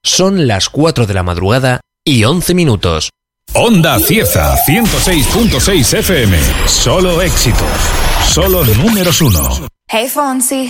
Son las 4 de la madrugada y 11 minutos. Onda Cieza 106.6 FM. Solo éxitos. Solo números uno. Hey Fonsi,